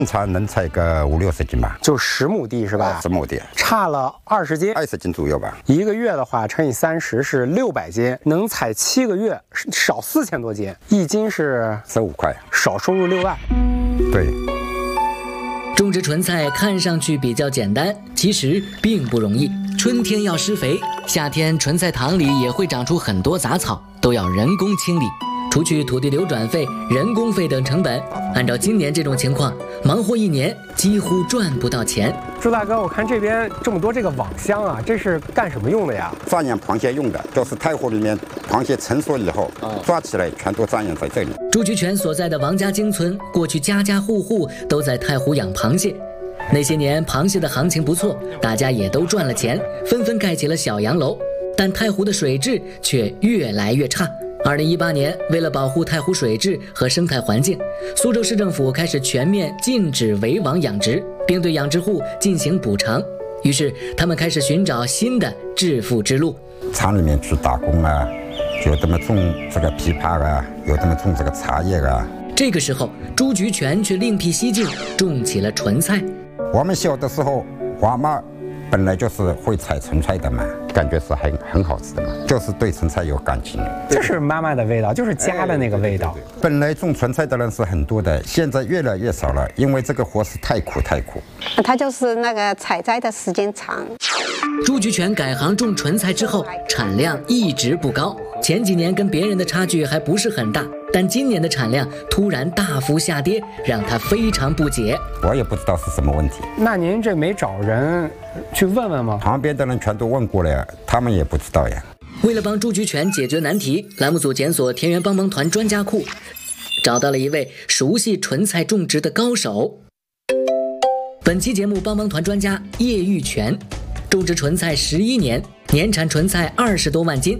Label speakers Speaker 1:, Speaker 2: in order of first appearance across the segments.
Speaker 1: 能采个50-60斤吧，
Speaker 2: 就10亩地是吧
Speaker 1: ？10亩地，
Speaker 2: 差了20斤
Speaker 1: ，20斤左右吧。
Speaker 2: 1个月的话，乘以30是600斤，能采7个月，少4000多斤，1斤是
Speaker 1: 15块，
Speaker 2: 少收入6万。
Speaker 1: 对。
Speaker 3: 种植纯菜看上去比较简单，其实并不容易。春天要施肥，夏天纯菜塘里也会长出很多杂草，都要人工清理。除去土地流转费、人工费等成本，按照今年这种情况，忙活1年几乎赚不到钱。
Speaker 2: 朱大哥，我看这边这么多这个网箱啊，这是干什么用的呀？
Speaker 1: 抓养螃蟹用的，就是太湖里面螃蟹成熟以后，抓起来全都抓养在这里。
Speaker 3: 朱菊泉所在的王家泾村，过去家家户户都在太湖养螃蟹。那些年螃蟹的行情不错，大家也都赚了钱，纷纷盖起了小洋楼。但太湖的水质却越来越差。2018年，为了保护太湖水质和生态环境，苏州市政府开始全面禁止围网养殖，并对养殖户进行补偿。于是，他们开始寻找新的致富之路。
Speaker 1: 厂里面去打工啊，有的么种这个枇杷啊，有的么种这个茶叶啊。
Speaker 3: 这个时候，朱菊泉却另辟蹊径，种起了纯菜。
Speaker 1: 我们小的时候，我妈本来就是会采纯菜的嘛，感觉是很好吃的嘛，就是对纯菜有感情。
Speaker 2: 这是妈妈的味道，就是家的那个味道。
Speaker 1: 本来种纯菜的人是很多的，现在越来越少了，因为这个活是太苦。
Speaker 4: 它就是那个采摘的时间长。
Speaker 3: 朱菊泉改行种纯菜之后，产量一直不高，前几年跟别人的差距还不是很大。但今年的产量突然大幅下跌，让他非常不解。
Speaker 1: 我也不知道是什么问题。
Speaker 2: 那您这没找人去问问吗？
Speaker 1: 旁边的人全都问过了呀，他们也不知道呀。
Speaker 3: 为了帮朱菊泉解决难题，栏目组检索田园帮帮团专家库，找到了一位熟悉纯菜种植的高手。本期节目帮帮团专家叶玉泉，种植纯菜11年，年产纯菜20多万斤。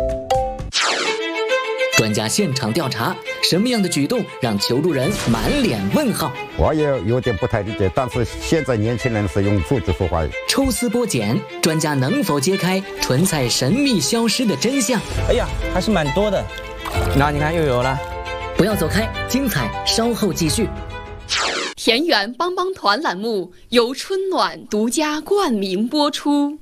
Speaker 3: 专家现场调查，什么样的举动让求助人满脸问号？
Speaker 1: 我也有点不太理解，但是现在年轻人是用数据说话。
Speaker 3: 抽丝剥茧，专家能否揭开纯菜神秘消失的真相？
Speaker 5: 哎呀，还是蛮多的。那你看又有了。
Speaker 3: 不要走开，精彩稍后继续。
Speaker 6: 田园帮帮团栏目由春暖独家冠名播出。